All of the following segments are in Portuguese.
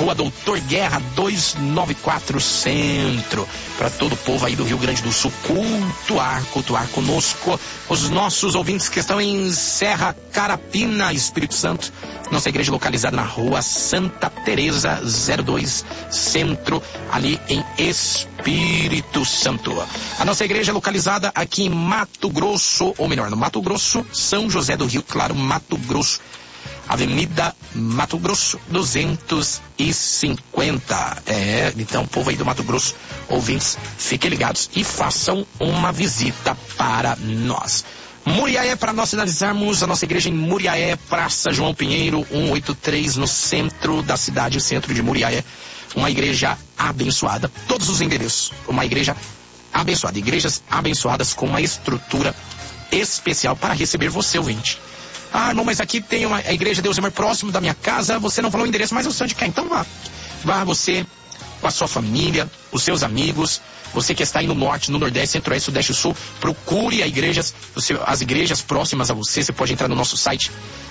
Rua Doutor Guerra 294 Centro. Para todo o povo aí do Rio Grande do Sul cultuar conosco. Os nossos ouvintes que estão em Serra Carapina, Espírito Santo. Nossa igreja localizada na Rua Santa Teresa 02 Centro, ali em Espírito Santo. A nossa igreja é localizada aqui em Mato Grosso, ou melhor, no Mato Grosso, São José do Rio Claro, Mato Grosso. Avenida Mato Grosso 250. Então, povo aí do Mato Grosso, ouvintes, fiquem ligados e façam uma visita para nós. Muriaé, para nós finalizarmos, a nossa igreja em Muriaé, Praça João Pinheiro 183, no centro da cidade, centro de Muriaé. Uma igreja abençoada, todos os endereços, uma igreja abençoada, igrejas abençoadas com uma estrutura especial para receber você, ouvinte. Ah, não, mas aqui tem a igreja Deus é Amor próximo da minha casa, você não falou o endereço, mas eu sei onde quer, então vá. Vá você, com a sua família, os seus amigos, você que está aí no norte, no nordeste, centro-oeste, sudeste e sul, procure as igrejas próximas a você. Você pode entrar no nosso site,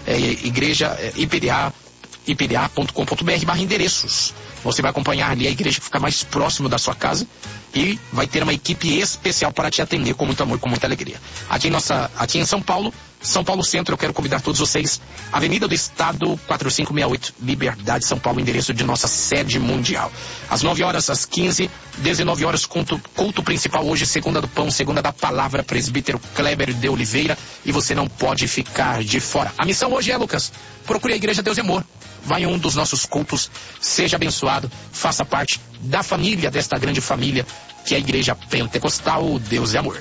ipda.com.br/endereços. Você vai acompanhar ali a igreja que fica mais próximo da sua casa e vai ter uma equipe especial para te atender com muito amor, com muita alegria. Aqui em São Paulo Centro, eu quero convidar todos vocês. Avenida do Estado 4568, Liberdade, São Paulo, endereço de nossa sede mundial. Às 9 horas, às 15, 19 horas, culto principal hoje, segunda do pão, segunda da palavra, presbítero Kleber de Oliveira, e você não pode ficar de fora. A missão hoje é, Lucas, procure a igreja Deus é Amor. Vai em um dos nossos cultos, seja abençoado, faça parte da família, desta grande família, que é a Igreja Pentecostal Deus é Amor.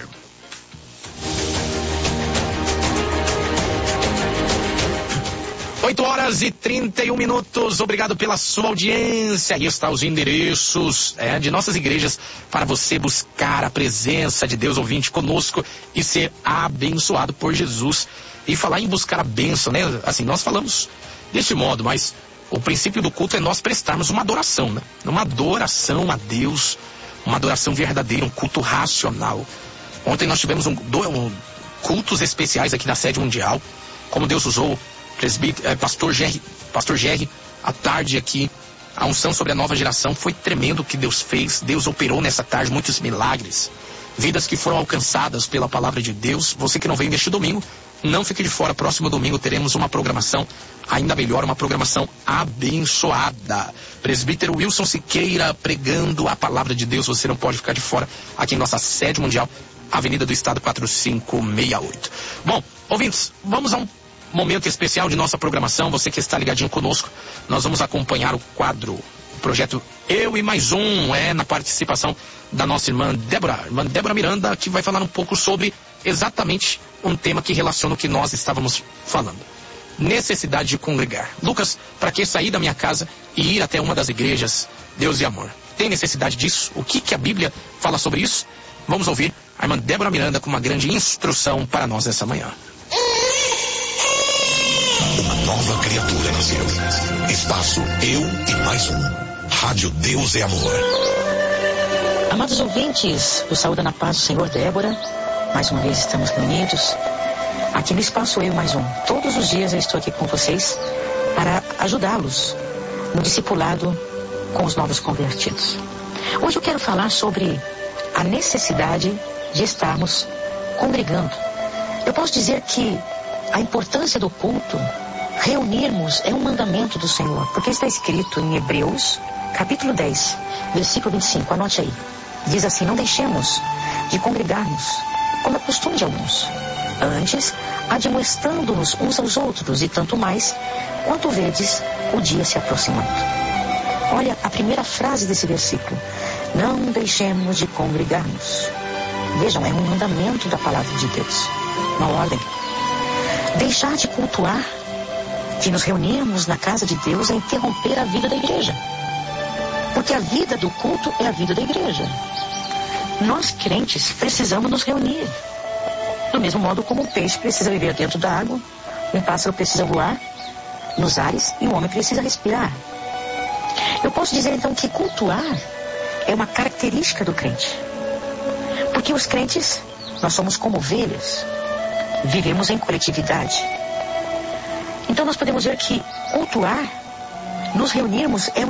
Oito horas e 31 minutos, obrigado pela sua audiência. Aí está os endereços de nossas igrejas para você buscar a presença de Deus, ouvinte, conosco e ser abençoado por Jesus. E falar em buscar a bênção, né? Assim, nós falamos desse modo, mas o princípio do culto é nós prestarmos uma adoração, né? Uma adoração a Deus, uma adoração verdadeira, um culto racional. Ontem nós tivemos cultos especiais aqui na sede mundial, como Deus usou Pastor Gerry, à tarde aqui, a unção sobre a nova geração. Foi tremendo o que Deus fez. Deus operou nessa tarde muitos milagres, vidas que foram alcançadas pela palavra de Deus. Você que não veio neste domingo, não fique de fora. Próximo domingo teremos uma programação ainda melhor, uma programação abençoada. Presbítero Wilson Siqueira pregando a palavra de Deus. Você não pode ficar de fora aqui em nossa sede mundial, Avenida do Estado 4568. Bom, ouvintes, vamos a um momento especial de nossa programação. Você que está ligadinho conosco, nós vamos acompanhar o quadro, o projeto Eu e Mais Um, na participação da nossa irmã Débora Miranda, que vai falar um pouco sobre exatamente um tema que relaciona o que nós estávamos falando: necessidade de congregar. Lucas, para que sair da minha casa e ir até uma das igrejas Deus e Amor? Tem necessidade disso? O que a Bíblia fala sobre isso? Vamos ouvir a irmã Débora Miranda com uma grande instrução para nós nessa manhã. Uma nova criatura nasceu. Espaço Eu e Mais Um. Rádio Deus é Amor. Amados ouvintes, eu saúdo na paz do Senhor. Débora, mais uma vez estamos reunidos aqui no Espaço Eu e Mais Um. Todos os dias eu estou aqui com vocês para ajudá-los no discipulado com os novos convertidos. Hoje eu quero falar sobre a necessidade de estarmos congregando. Eu posso dizer que a importância do culto, reunirmos, é um mandamento do Senhor, porque está escrito em Hebreus, capítulo 10, versículo 25, anote aí. Diz assim: não deixemos de congregar-nos, como é costume de alguns. Antes, admoestando-nos uns aos outros, e tanto mais, quanto vedes o dia se aproximando. Olha a primeira frase desse versículo: não deixemos de congregar-nos. Vejam, é um mandamento da palavra de Deus, uma ordem. Deixar de cultuar, de nos reunirmos na casa de Deus, é interromper a vida da igreja. Porque a vida do culto é a vida da igreja. Nós, crentes, precisamos nos reunir. Do mesmo modo como o peixe precisa viver dentro da água, um pássaro precisa voar nos ares e o homem precisa respirar. Eu posso dizer então que cultuar é uma característica do crente. Porque os crentes, nós somos como ovelhas. Vivemos em coletividade. Então nós podemos ver que cultuar, nos reunirmos, é um